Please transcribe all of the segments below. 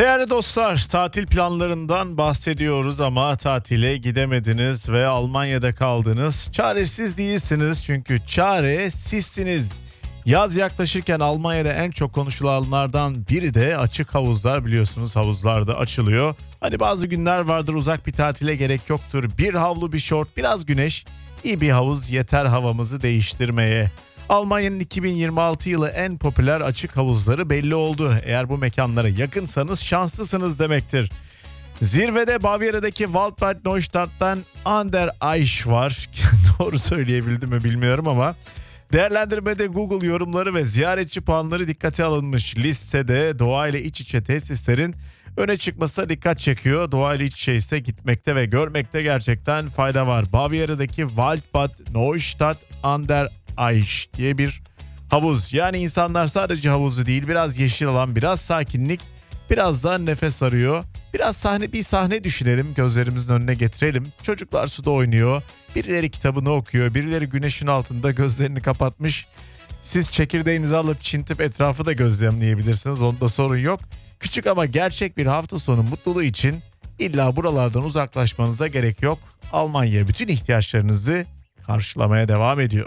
Değerli dostlar, tatil planlarından bahsediyoruz ama tatile gidemediniz ve Almanya'da kaldınız. Çaresiz değilsiniz çünkü çare sizsiniz. Yaz yaklaşırken Almanya'da en çok konuşulanlardan biri de açık havuzlar, biliyorsunuz havuzlarda açılıyor. Hani bazı günler vardır, uzak bir tatile gerek yoktur. Bir havlu, bir şort, biraz güneş, iyi bir havuz yeter havamızı değiştirmeye. Almanya'nın 2026 yılı en popüler açık havuzları belli oldu. Eğer bu mekanlara yakınsanız şanslısınız demektir. Zirvede Bavyera'daki Waldbad Neustadt'tan Ander Aisch var. Doğru söyleyebildim mi bilmiyorum ama. Değerlendirmede Google yorumları ve ziyaretçi puanları dikkate alınmış. Listede doğayla iç içe tesislerin öne çıkması dikkat çekiyor. Doğayla iç içe ise gitmekte ve görmekte gerçekten fayda var. Bavyera'daki Waldbad Neustadt Ander Aisch diye bir havuz. Yani insanlar sadece havuzu değil, biraz yeşil alan, biraz sakinlik, biraz da nefes arıyor. Biraz bir sahne düşünelim, gözlerimizin önüne getirelim. Çocuklar suda oynuyor, birileri kitabını okuyor, birileri güneşin altında gözlerini kapatmış. Siz çekirdeğinizi alıp çintip etrafı da gözlemleyebilirsiniz, onda sorun yok. Küçük ama gerçek bir hafta sonu mutluluğu için illa buralardan uzaklaşmanıza gerek yok. Almanya bütün ihtiyaçlarınızı karşılamaya devam ediyor.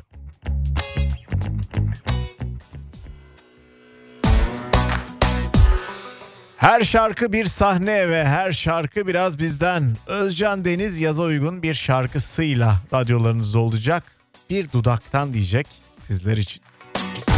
Her şarkı bir sahne ve her şarkı biraz bizden. Özcan Deniz yaza uygun bir şarkısıyla radyolarınızda olacak. Bir dudaktan diyecek sizler için.